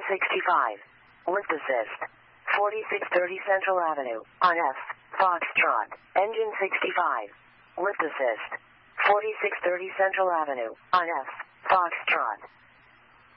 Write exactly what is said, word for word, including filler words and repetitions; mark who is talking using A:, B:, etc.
A: sixty-five. Lift assist. forty-six thirty Central Avenue, on F. Foxtrot. Engine sixty-five. Lift assist. forty-six thirty Central Avenue, on F. Foxtrot.